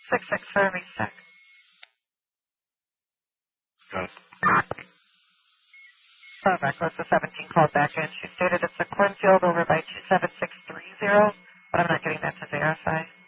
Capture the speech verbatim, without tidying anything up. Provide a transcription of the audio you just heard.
six six for a recheck. Got it. Uh, Reckless, the seventeen called back in. She stated it's a cornfield over by two seven six three zero, but I'm not getting that to verify.